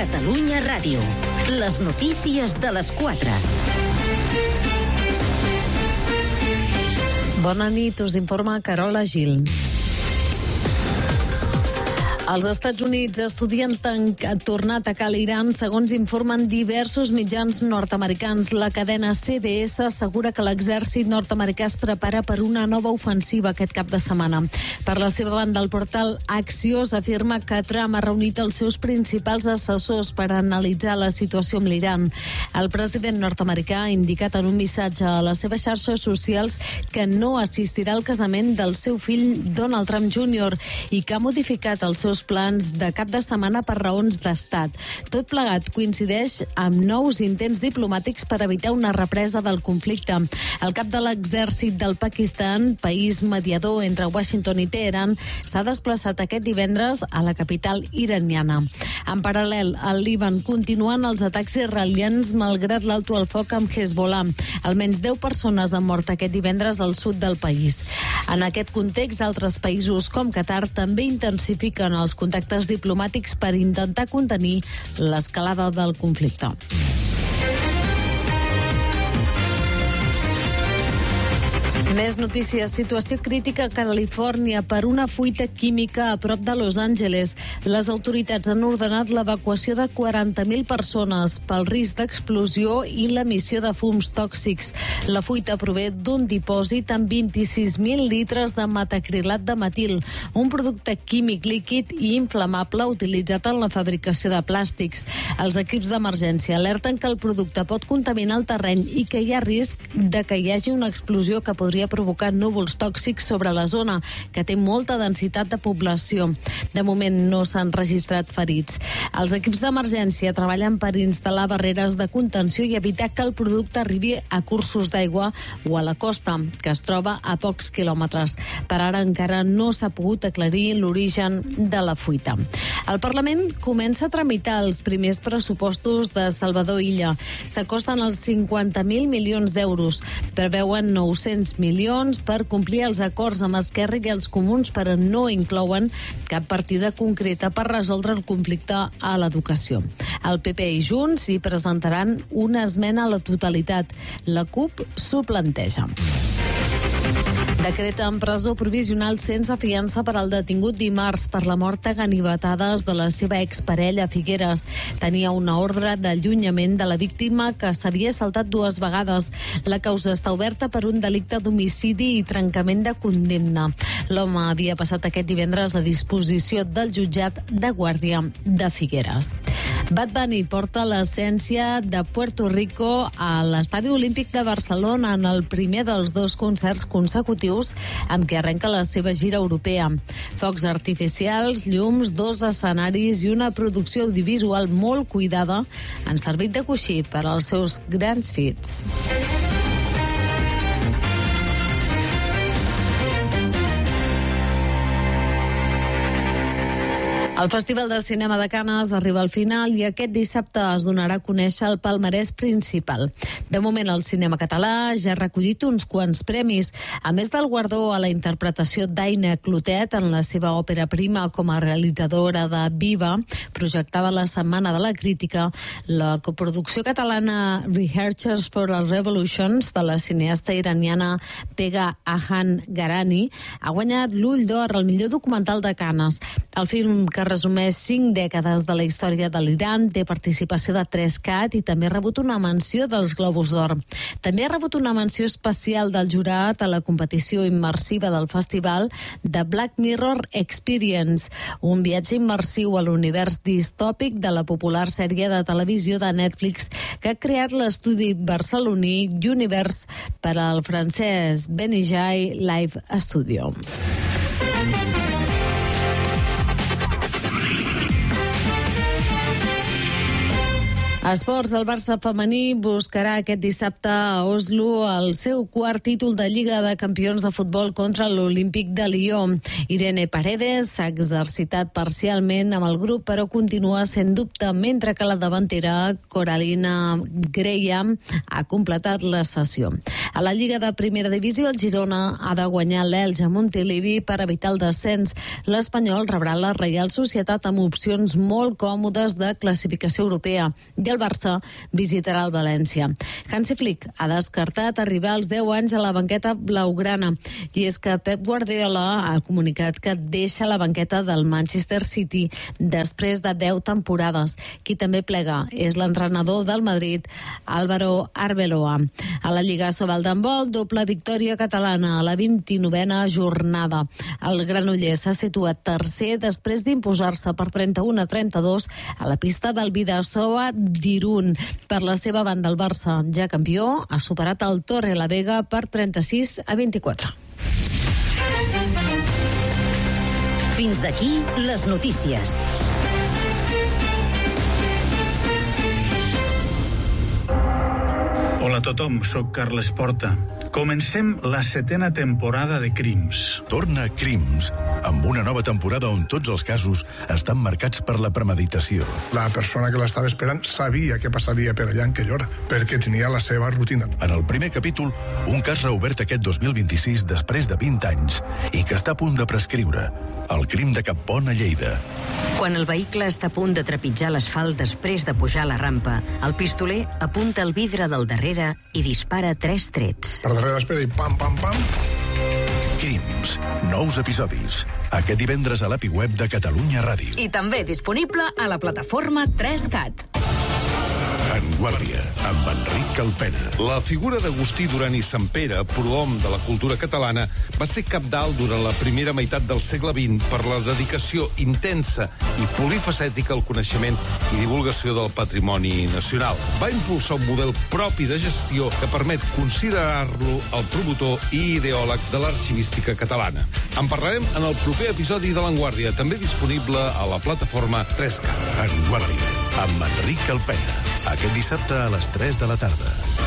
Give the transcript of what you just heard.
Catalunya Ràdio. Les notícies de les 4. Bona nit, us informa Carola Gil. Els Estats Units estudien tornar a atacar l'Iran, segons informen diversos mitjans nord-americans. La cadena CBS assegura que l'exèrcit nord-americà es prepara per una nova ofensiva aquest cap de setmana. Per la seva banda, el portal Axios afirma que Trump ha reunit els seus principals assessors per analitzar la situació amb l'Iran. El president nord-americà ha indicat en un missatge a les seves xarxes socials que no assistirà al casament del seu fill Donald Trump Jr. i que ha modificat els seus plans de cap de setmana per raons d'estat. Tot plegat coincideix amb nous intents diplomàtics per evitar una represa del conflicte. El cap de l'exèrcit del Pakistan, país mediador entre Washington i Teheran, s'ha desplaçat aquest divendres a la capital iraniana. En paral·lel, al Líban continuen els atacs israelians malgrat l'alto al foc amb Hezbollah. Almenys 10 persones han mort aquest divendres al sud del país. En aquest context, altres països com Qatar també intensifiquen els contactes diplomàtics per intentar contenir l'escalada del conflicte. Més notícies. Situació crítica a Califòrnia per una fuita química a prop de Los Angeles. Les autoritats han ordenat l'evacuació de 40.000 persones pel risc d'explosió i l'emissió de fums tòxics. La fuita prové d'un dipòsit amb 26.000 litres de metacrilat de metil, un producte químic líquid i inflamable utilitzat en la fabricació de plàstics. Els equips d'emergència alerten que el producte pot contaminar el terreny i que hi ha risc de que hi hagi una explosió que podria provocar núvols tòxics sobre la zona, que té molta densitat de població. De moment no s'han registrat ferits. Els equips d'emergència treballen per instal·lar barreres de contenció i evitar que el producte arribi a cursos d'aigua o a la costa, que es troba a pocs quilòmetres. Per ara encara no s'ha pogut aclarir l'origen de la fuita. El Parlament comença a tramitar els primers pressupostos de Salvador Illa. S'acosten als 50.000 milions d'euros. Preveuen 900 milions per complir els acords amb Esquerra i els Comuns, però no inclouen cap partida concreta per resoldre el conflicte a l'educació. El PP i Junts hi presentaran una esmena a la totalitat. La CUP s'ho planteja. Decreta en presó provisional sense fiança per al detingut dimarts per la mort a ganivetades de la seva exparella a Figueres. Tenia una ordre d'allunyament de la víctima que s'havia saltat 2 vegades. La causa està oberta per un delicte d'homicidi i trencament de condemna. L'home havia passat aquest divendres a disposició del jutjat de guàrdia de Figueres. Bad Bunny porta l'essència de Puerto Rico a l'Estadi Olímpic de Barcelona en el primer dels 2 concerts consecutius amb què arrenca la seva gira europea. Focs artificials, llums, 2 escenaris i una producció audiovisual molt cuidada han servit de coixí per als seus grans fits. El Festival de Cinema de Canes arriba al final i aquest dissabte es donarà a conèixer el palmarès principal. De moment, el cinema català ja ha recollit uns quants premis. A més del guardó a la interpretació d'Aina Clotet en la seva òpera prima com a realitzadora de Viva, projectada la Setmana de la Crítica, la coproducció catalana Rehearsals for a Revolutions de la cineasta iraniana Pega Ahan Garani ha guanyat l'Ull d'Or al millor documental de Canes. El film, que resumeix 5 dècades de la història de l'Iran, té participació de 3CAT i també ha rebut una menció dels Globus d'Or. També ha rebut una menció especial del jurat a la competició immersiva del festival de Black Mirror Experience, un viatge immersiu a l'univers distòpic de la popular sèrie de televisió de Netflix que ha creat l'estudi barceloní Universe per al francès Benijai Live Studio. Esports, el Barça femení buscarà aquest dissabte a Oslo el seu quart títol de Lliga de Campions de futbol contra l'Olímpic de Lió. Irene Paredes s'ha exercitat parcialment amb el grup, però continua sent dubte, mentre que la davantera Coralina Graham ha completat la sessió. A la Lliga de Primera Divisió, el Girona ha de guanyar l'Elx a Montilivi per evitar el descens. L'Espanyol rebrà la Reial Societat amb opcions molt còmodes de classificació europea. I el Barça visitarà el València. Hansi Flick ha descartat arribar als 10 anys a la banqueta blaugrana. I és que Pep Guardiola ha comunicat que deixa la banqueta del Manchester City després de 10 temporades. Qui també plega és l'entrenador del Madrid, Álvaro Arbeloa. A la Lliga Sobal d'handbol, doble victòria catalana a la 29a jornada. El Granollers s'ha situat tercer després d'imposar-se per 31-32 a la pista del Bidasoa d'Irún. Per la seva banda, el Barça, ja campió, ha superat el Torrelavega per 36-24. Fins aquí les notícies. Hola a tothom, soc Carles Porta. Comencem la 7a temporada de Crims. Torna Crims, amb una nova temporada on tots els casos estan marcats per la premeditació. La persona que l'estava esperant sabia què passaria per allà en aquella hora, perquè tenia la seva rutina. En el primer capítol, un cas reobert aquest 2026 després de 20 anys i que està a punt de prescriure. El crim de Cappont a Lleida. Quan el vehicle està a punt de trepitjar l'asfalt després de pujar la rampa, el pistoler apunta el vidre del darrere i dispara 3 trets. Per darrere l'espera i pam, pam, pam. Crims. Nous episodis. Aquest divendres a l'API web de Catalunya Ràdio. I també disponible a la plataforma 3CAT. En Guàrdia, amb Enric Calpena. La figura d'Agustí Duran i Sampere, prohom de la cultura catalana, va ser cabdal durant la primera meitat del segle XX per la dedicació intensa i polifacètica al coneixement i divulgació del patrimoni nacional. Va impulsar un model propi de gestió que permet considerar-lo el promotor i ideòleg de l'arxivística catalana. En parlarem en el proper episodi de l'Enguàrdia, també disponible a la plataforma 3CAT. En Guàrdia, amb Enric Calpena. Aquest dissabte a les 3 de la tarda.